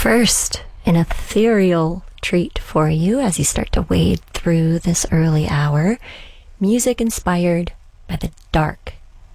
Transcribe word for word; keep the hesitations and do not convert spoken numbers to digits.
First, an ethereal treat for you as you start to wade through this early hour. Music inspired by the dark